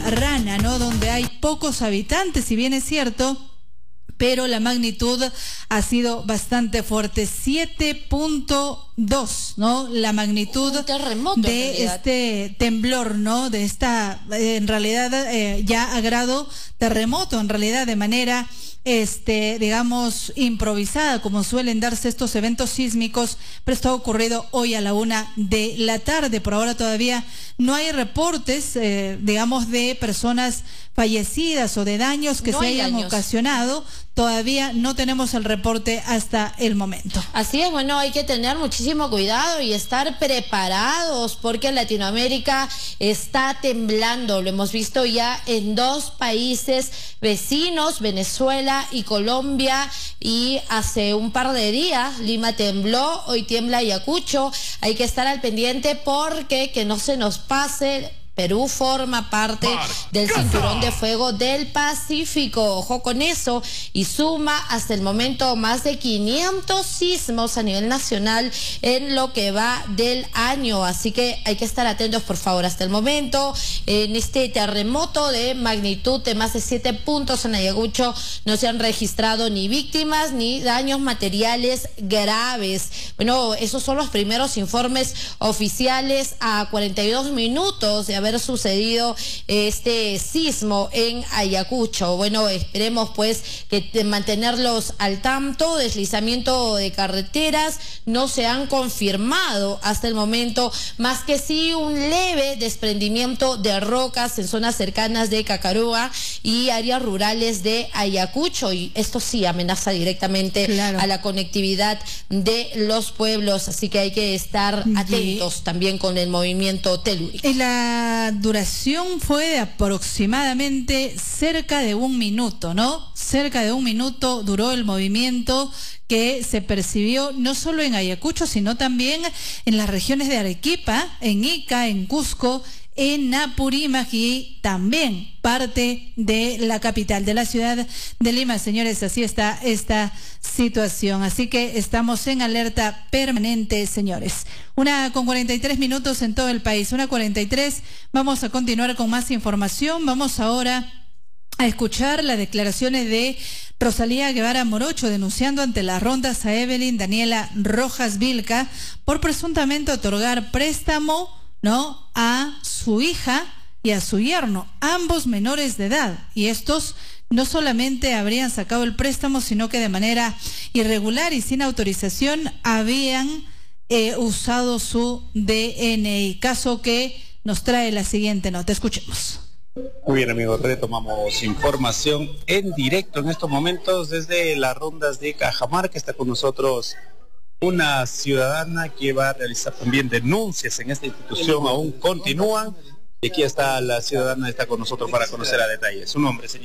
Rana, ¿no? Donde hay pocos habitantes, si bien es cierto, pero la magnitud ha sido bastante fuerte, 7.2, ¿no? La magnitud de este temblor, ¿no? De esta, en realidad, ya a grado terremoto, en realidad de manera, digamos, improvisada, como suelen darse estos eventos sísmicos, pero esto ha ocurrido hoy a la 1:00 p.m. Por ahora todavía no hay reportes, digamos, de personas fallecidas o de daños que se hayan ocasionado. Todavía no tenemos el reporte hasta el momento. Así es, bueno, hay que tener muchísimo cuidado y estar preparados porque en Latinoamérica está temblando. Lo hemos visto ya en 2 países vecinos, Venezuela y Colombia, y hace un par de días Lima tembló, hoy tiembla Ayacucho. Hay que estar al pendiente porque que no se nos pase. Perú forma parte del cinturón de fuego del Pacífico, ojo con eso, y suma hasta el momento más de 500 sismos a nivel nacional en lo que va del año, así que hay que estar atentos, por favor. Hasta el momento, en este terremoto de magnitud de más de 7 puntos en Ayacucho, no se han registrado ni víctimas ni daños materiales graves. Bueno, esos son los primeros informes oficiales a 42 minutos de haber sucedido este sismo en Ayacucho. Bueno, esperemos pues que mantenerlos al tanto. Deslizamiento de carreteras no se han confirmado hasta el momento, más que sí un leve desprendimiento de rocas en zonas cercanas de Cacarúa y áreas rurales de Ayacucho, y esto sí amenaza directamente a la conectividad de los pueblos, así que hay que estar atentos también con el movimiento telúrico. La duración fue de aproximadamente cerca de 1 minuto, ¿no? Cerca de 1 minuto duró el movimiento que se percibió no solo en Ayacucho, sino también en las regiones de Arequipa, en Ica, en Cusco, en Apurímac y también parte de la capital, de la ciudad de Lima. Señores, así está esta situación. Así que estamos en alerta permanente, señores. 1:43 en todo el país. 1:43. Vamos a continuar con más información. Vamos ahora a escuchar las declaraciones de Rosalía Guevara Morocho, denunciando ante las rondas a Evelyn Daniela Rojas Vilca por presuntamente otorgar préstamo, ¿no?, a su hija y a su yerno, ambos menores de edad, y estos no solamente habrían sacado el préstamo, sino que de manera irregular y sin autorización habían usado su DNI, caso que nos trae la siguiente nota. Escuchemos. Muy bien, amigos, retomamos información en directo en estos momentos desde las rondas de Cajamarca. Está con nosotros una ciudadana que va a realizar también denuncias en esta institución, aún continúan. Y aquí está la ciudadana, está con nosotros para conocer a detalle. Su nombre, señor.